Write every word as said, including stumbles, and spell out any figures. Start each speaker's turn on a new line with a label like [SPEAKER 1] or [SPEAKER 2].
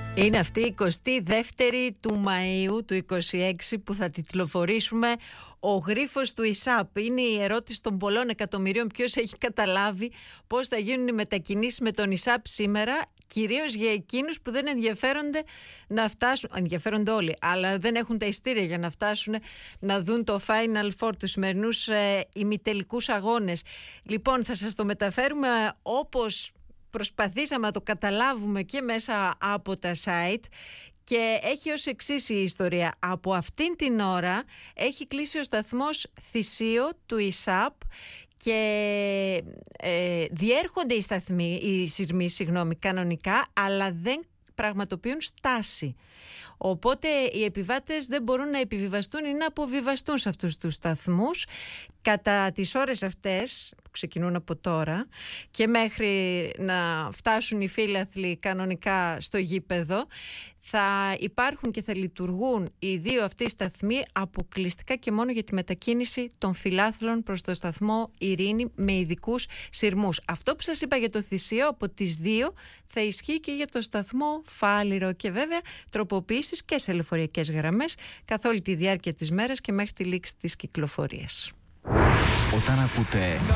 [SPEAKER 1] Είναι αυτή η εικοστή δεύτερη του Μαΐου του είκοσι έξι που θα τιτλοφορήσουμε «Ο γρίφος του ΙΣΑΠ». Είναι η ερώτηση των πολλών εκατομμυρίων. Ποιος έχει καταλάβει πώς θα γίνουν οι μετακινήσεις με τον ΙΣΑΠ σήμερα, κυρίως για εκείνους που δεν ενδιαφέρονται να φτάσουν, ενδιαφέρονται όλοι, αλλά δεν έχουν τα ειστήρια για να φτάσουν να δουν το Final Four, τους σημερινούς ε, ημιτελικούς αγώνες. Λοιπόν, θα σας το μεταφέρουμε όπως προσπαθήσαμε να το καταλάβουμε και μέσα από τα site, και έχει ως εξής η ιστορία. Από αυτήν την ώρα έχει κλείσει ο σταθμός Θησίο του ΙΣΑΠ και ε, διέρχονται οι σταθμοί, οι σειρμοί, συγγνώμη, κανονικά, αλλά δεν πραγματοποιούν στάση. Οπότε οι επιβάτες δεν μπορούν να επιβιβαστούν ή να αποβιβαστούν σε αυτούς τους σταθμούς. Κατά τις ώρες αυτές που ξεκινούν από τώρα και μέχρι να φτάσουν οι φίλαθλοι κανονικά στο γήπεδο, θα υπάρχουν και θα λειτουργούν οι δύο αυτοί σταθμοί αποκλειστικά και μόνο για τη μετακίνηση των φιλάθλων προς το σταθμό Ειρήνη με ειδικούς σειρμούς. Αυτό που σας είπα για το Θησίο από τις δύο θα ισχύει και για το σταθμό Φάληρο, και βέβαια τροποποιήσεις και σε λεωφορειακές γραμμές καθ' όλη τη διάρκεια της μέρας και μέχρι τη λήξη της κυκλοφορίας.
[SPEAKER 2] Όταν ακούτε